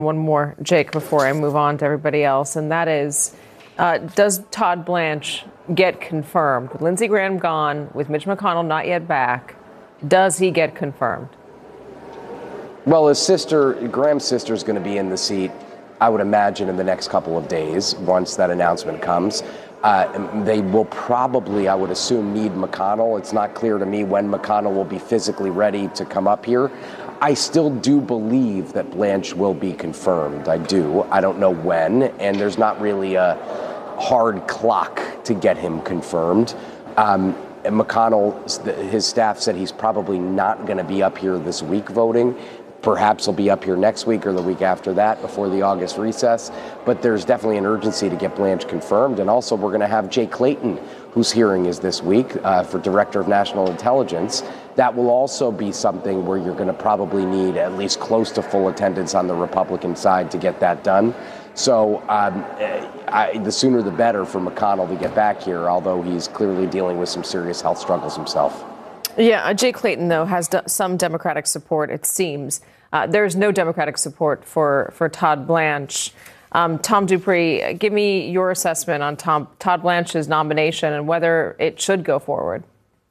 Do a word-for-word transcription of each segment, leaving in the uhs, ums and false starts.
One more, Jake, before I move on to everybody else, and that is, uh, does Todd Blanche get confirmed? With Lindsey Graham gone, with Mitch McConnell not yet back, does he get confirmed? Well, his sister, Graham's sister, is going to be in the seat, I would imagine, in the next couple of days once that announcement comes. Uh, they will probably, I would assume, need McConnell. It's not clear to me when McConnell will be physically ready to come up here. I still do believe that Blanche will be confirmed. I do. I don't know when, and there's not really a hard clock to get him confirmed. Um, and McConnell, his staff said he's probably not going to be up here this week voting. Perhaps he'll be up here next week or the week after that before the August recess. But there's definitely an urgency to get Blanche confirmed. And also, we're going to have Jay Clayton, whose hearing is this week uh, for Director of National Intelligence. That will also be something where you're going to probably need at least close to full attendance on the Republican side to get that done. So um, I, the sooner the better for McConnell to get back here, although he's clearly dealing with some serious health struggles himself. Yeah, Jay Clayton, though, has d- some Democratic support, it seems. Uh, there's no Democratic support for, for Todd Blanche. Um, Tom Dupree, give me your assessment on Tom, Todd Blanche's nomination and whether it should go forward.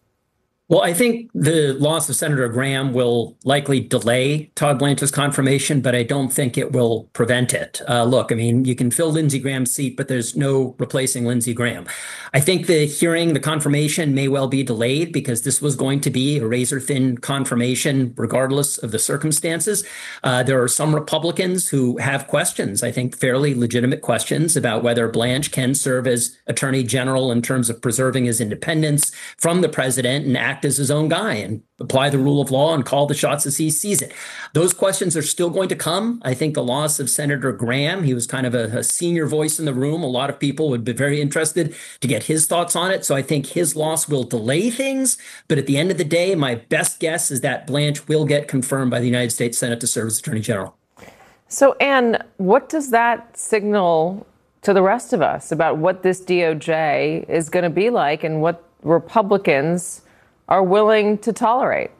Well, I think the loss of Senator Graham will likely delay Todd Blanche's confirmation, but I don't think it will prevent it. Uh, look, I mean, you can fill Lindsey Graham's seat, but there's no replacing Lindsey Graham. I think the hearing, the confirmation may well be delayed because this was going to be a razor-thin confirmation regardless of the circumstances. Uh, there are some Republicans who have questions, I think fairly legitimate questions about whether Blanche can serve as Attorney General in terms of preserving his independence from the president and act as his own guy and apply the rule of law and call the shots as he sees it. Those questions are still going to come. I think the loss of Senator Graham, he was kind of a, a senior voice in the room. A lot of people would be very interested to get his thoughts on it. So I think his loss will delay things. But at the end of the day, my best guess is that Blanche will get confirmed by the United States Senate to serve as Attorney General. So, Ann, what does that signal to the rest of us about what this D O J is going to be like and what Republicans are willing to tolerate?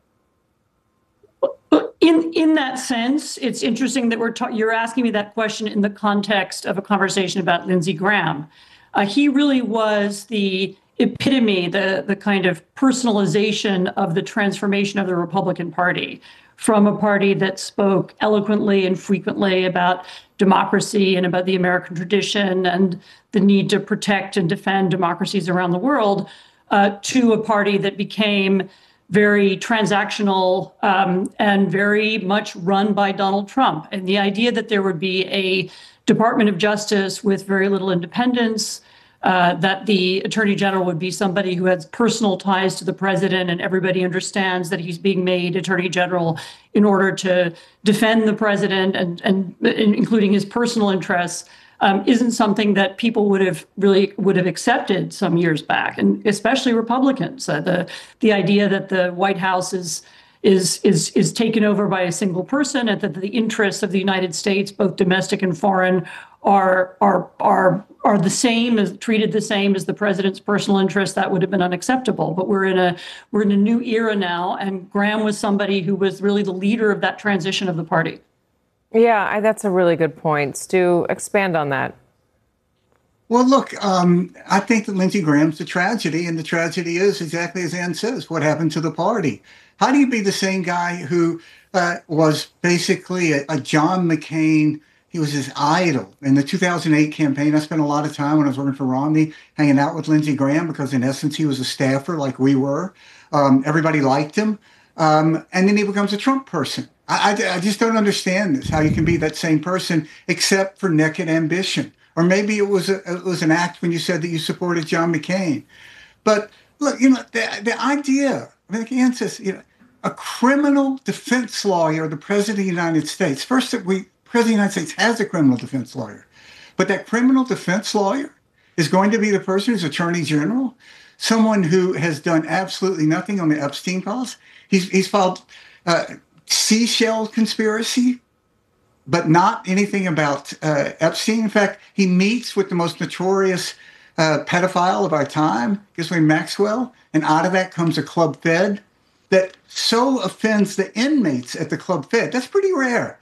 In in that sense, it's interesting that we're ta- you're asking me that question in the context of a conversation about Lindsey Graham. Uh, he really was the epitome, the the kind of personalization of the transformation of the Republican Party from a party that spoke eloquently and frequently about democracy and about the American tradition and the need to protect and defend democracies around the world, Uh, to a party that became very transactional um, and very much run by Donald Trump. And the idea that there would be a Department of Justice with very little independence, uh, that the Attorney General would be somebody who has personal ties to the president and everybody understands that he's being made Attorney General in order to defend the president and, and including his personal interests, Um, isn't something that people would have really would have accepted some years back, and especially Republicans. Uh, the the idea that the White House is is is is taken over by a single person, and that the interests of the United States, both domestic and foreign, are are are are the same as treated the same as the president's personal interests, that would have been unacceptable. But we're in a we're in a new era now, and Graham was somebody who was really the leader of that transition of the party. Yeah, I, that's a really good point. Stu, expand on that. Well, look, um, I think that Lindsey Graham's a tragedy, and the tragedy is exactly as Ann says, what happened to the party. How do you be the same guy who uh, was basically a, a John McCain? He was his idol. In the two thousand eight campaign, I spent a lot of time when I was working for Romney hanging out with Lindsey Graham because, in essence, he was a staffer like we were. Um, everybody liked him. Um, and then he becomes a Trump person. I, I, I just don't understand this, how you can be that same person except for naked ambition. Or maybe it was a, it was an act when you said that you supported John McCain. But look, you know, the, the idea, I mean, like Ann says, you know, a criminal defense lawyer, the president of the United States. First, that we, president of the United States has a criminal defense lawyer. But that criminal defense lawyer is going to be the person who's attorney general, someone who has done absolutely nothing on the Epstein files. He's, he's filed uh, seashell conspiracy, but not anything about uh, Epstein. In fact, he meets with the most notorious uh, pedophile of our time, Ghislaine Maxwell, and out of that comes a Club Fed that so offends the inmates at the Club Fed. That's pretty rare,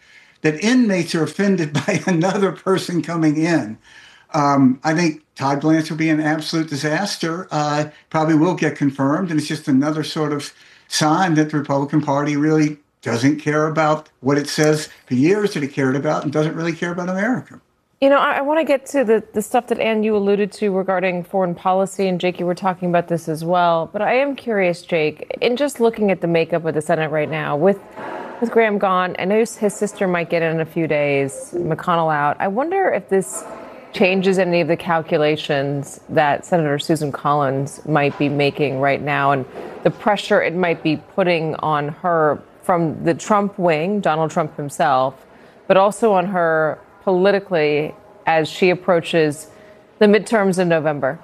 that inmates are offended by another person coming in. Um, I think Todd Blanche will be an absolute disaster. Uh, probably will get confirmed, and it's just another sort of sign that the Republican Party really doesn't care about what it says for years that it cared about, and doesn't really care about America. You know, I, I want to get to the, the stuff that, Ann, you alluded to regarding foreign policy, and Jake, you were talking about this as well. But I am curious, Jake, in just looking at the makeup of the Senate right now, with with Graham gone, I know his sister might get in in a few days, McConnell out. I wonder if this changes any of the calculations that Senator Susan Collins might be making right now, and the pressure it might be putting on her from the Trump wing, Donald Trump himself, but also on her politically as she approaches the midterms in November.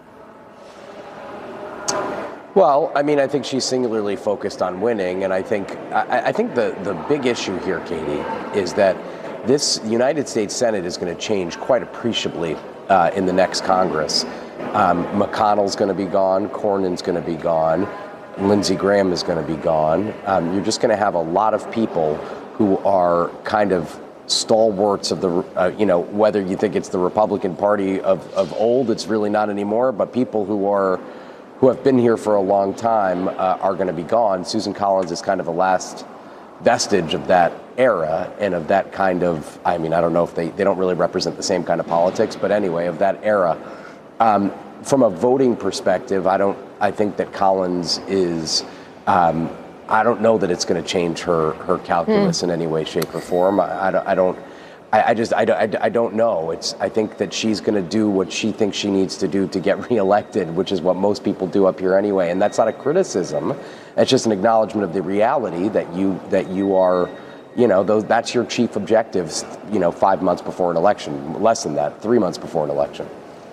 Well, I mean, I think she's singularly focused on winning, and I think I, I think the, the big issue here, Katie, is that this United States Senate is going to change quite appreciably uh, in the next Congress. Um, McConnell's going to be gone, Cornyn's going to be gone, Lindsey Graham is going to be gone. Um, you're just going to have a lot of people who are kind of stalwarts of the, uh, you know, whether you think it's the Republican Party of, of old, it's really not anymore, but people who are who have been here for a long time uh, are going to be gone. Susan Collins is kind of the last vestige of that era and of that kind of, I mean, I don't know if they, they don't really represent the same kind of politics, but anyway, of that era. Um, from a voting perspective, I don't, I think that Collins is, um, I don't know that it's going to change her, her calculus mm. in any way, shape or form. I, I don't, I don't, I, I just, I, I, I don't know. It's, I think that she's going to do what she thinks she needs to do to get reelected, which is what most people do up here anyway. And that's not a criticism. It's just an acknowledgement of the reality that you that you are, you know, those that's your chief objectives, you know, five months before an election, less than that, three months before an election.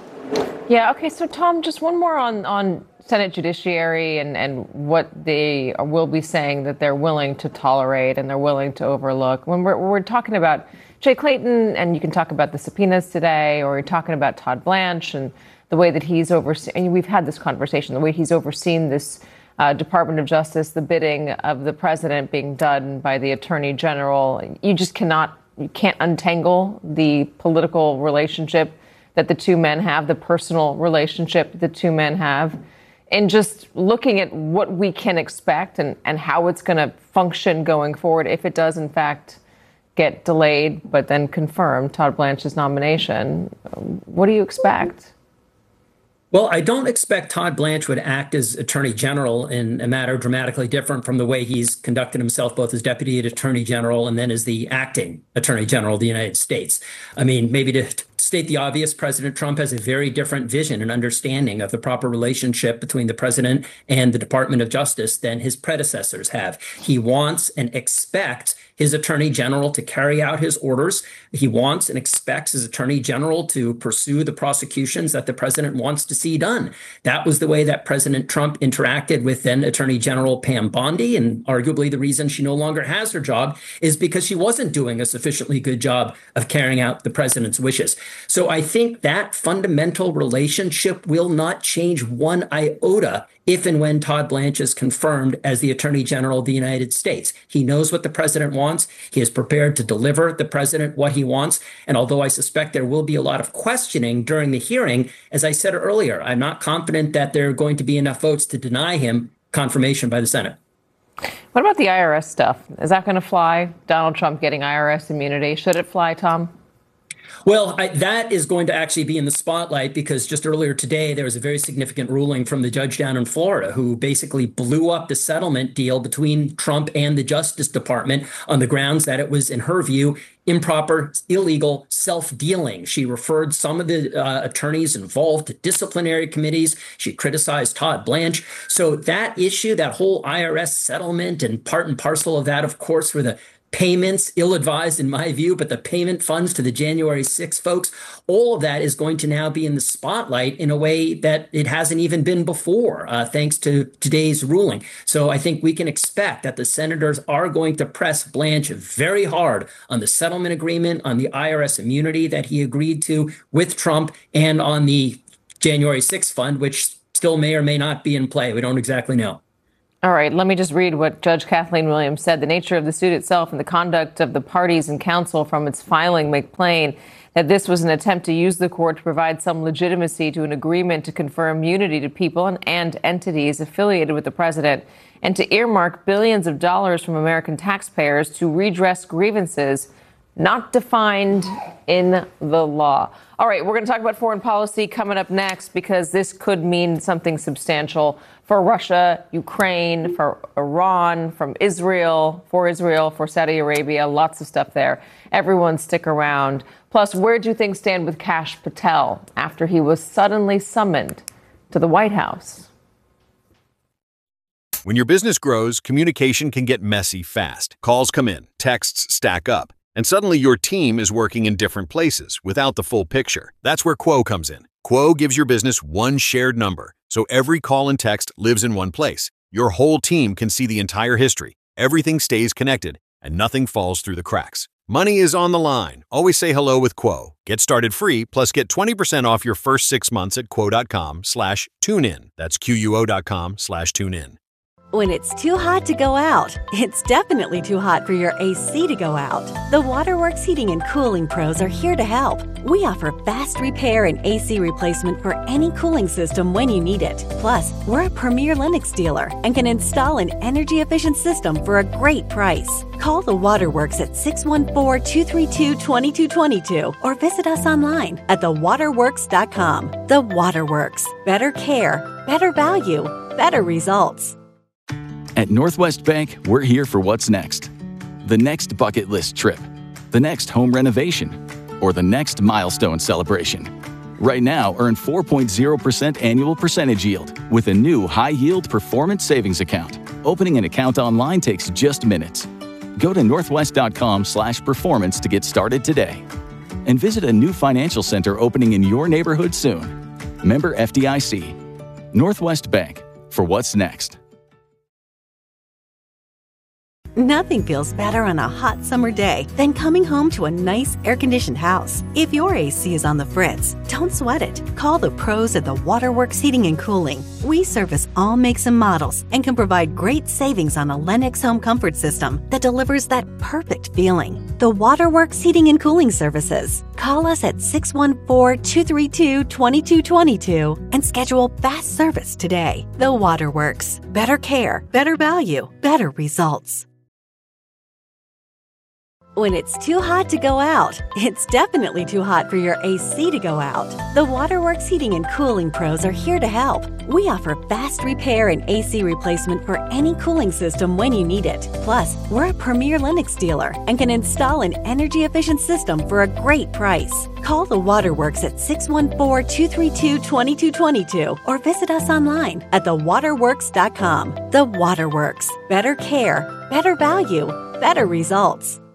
Yeah. OK, so, Tom, just one more on on Senate Judiciary and, and what they will be saying that they're willing to tolerate and they're willing to overlook. When we're, we're talking about Jay Clayton, and you can talk about the subpoenas today, or you're talking about Todd Blanche and the way that he's overseen, and we've had this conversation, the way he's overseen this Uh, Department of Justice, the bidding of the president being done by the attorney general. You just cannot, you can't untangle the political relationship that the two men have, the personal relationship the two men have. And just looking at what we can expect and, and how it's going to function going forward, if it does, in fact, get delayed, but then confirmed, Todd Blanche's nomination, what do you expect? Well, I don't expect Todd Blanche would act as Attorney General in a matter dramatically different from the way he's conducted himself both as Deputy Attorney General and then as the acting Attorney General of the United States. I mean, maybe to state the obvious, President Trump has a very different vision and understanding of the proper relationship between the president and the Department of Justice than his predecessors have. He wants and expects his Attorney General to carry out his orders. He wants and expects his Attorney General to pursue the prosecutions that the president wants to see done. That was the way that President Trump interacted with then Attorney General Pam Bondi, and arguably the reason she no longer has her job is because she wasn't doing a sufficiently good job of carrying out the president's wishes. So I think that fundamental relationship will not change one iota if and when Todd Blanche is confirmed as the Attorney General of the United States. He knows what the president wants. He is prepared to deliver the president what he wants. And although I suspect there will be a lot of questioning during the hearing, as I said earlier, I'm not confident that there are going to be enough votes to deny him confirmation by the Senate. What about the I R S stuff? Is that going to fly? Donald Trump getting I R S immunity. Should it fly, Tom? Well, I, that is going to actually be in the spotlight because just earlier today, there was a very significant ruling from the judge down in Florida who basically blew up the settlement deal between Trump and the Justice Department on the grounds that it was, in her view, improper, illegal self-dealing. She referred some of the uh, attorneys involved to disciplinary committees. She criticized Todd Blanche. So that issue, that whole I R S settlement, and part and parcel of that, of course, were the payments, ill-advised in my view, but the payment funds to the January sixth folks, all of that is going to now be in the spotlight in a way that it hasn't even been before, uh, thanks to today's ruling. So I think we can expect that the senators are going to press Blanche very hard on the settlement agreement, on the I R S immunity that he agreed to with Trump, and on the January sixth fund, which still may or may not be in play. We don't exactly know. All right, let me just read what Judge Kathleen Williams said. The nature of the suit itself and the conduct of the parties and counsel from its filing make plain that this was an attempt to use the court to provide some legitimacy to an agreement to confer immunity to people and, and entities affiliated with the president and to earmark billions of dollars from American taxpayers to redress grievances not defined in the law. All right, we're going to talk about foreign policy coming up next because this could mean something substantial for Russia, Ukraine, for Iran, from Israel, for Israel, for Saudi Arabia, lots of stuff there. Everyone stick around. Plus, where do things stand with Kash Patel after he was suddenly summoned to the White House? When your business grows, communication can get messy fast. Calls come in, texts stack up, and suddenly your team is working in different places without the full picture. That's where Quo comes in. Quo gives your business one shared number, so every call and text lives in one place. Your whole team can see the entire history. Everything stays connected, and nothing falls through the cracks. Money is on the line. Always say hello with Quo. Get started free, plus get twenty percent off your first six months at quo.com slash tune in. That's Q-U-O.com slash tune in. When it's too hot to go out, it's definitely too hot for your A C to go out. The Waterworks Heating and Cooling Pros are here to help. We offer fast repair and A C replacement for any cooling system when you need it. Plus, we're a premier Lennox dealer and can install an energy-efficient system for a great price. Call the Waterworks at six one four, two three two, two two two two or visit us online at the waterworks dot com. The Waterworks. Better care, better value, better results. At Northwest Bank, we're here for what's next. The next bucket list trip, the next home renovation, or the next milestone celebration. Right now, earn four point zero percent annual percentage yield with a new high-yield performance savings account. Opening an account online takes just minutes. Go to northwest.com slash performance to get started today. And visit a new financial center opening in your neighborhood soon. Member F D I C. Northwest Bank, for what's next. Nothing feels better on a hot summer day than coming home to a nice air-conditioned house. If your A C is on the fritz, don't sweat it. Call the pros at the Waterworks Heating and Cooling. We service all makes and models and can provide great savings on a Lennox home comfort system that delivers that perfect feeling. The Waterworks Heating and Cooling Services. Call us at six one four, two three two, two two two two and schedule fast service today. The Waterworks. Better care, better value, better results. When it's too hot to go out, it's definitely too hot for your A C to go out. The Waterworks Heating and Cooling Pros are here to help. We offer fast repair and A C replacement for any cooling system when you need it. Plus, we're a premier Lennox dealer and can install an energy-efficient system for a great price. Call the Waterworks at six one four, two three two, two two two two or visit us online at the waterworks dot com. The Waterworks. Better care, better value, better results.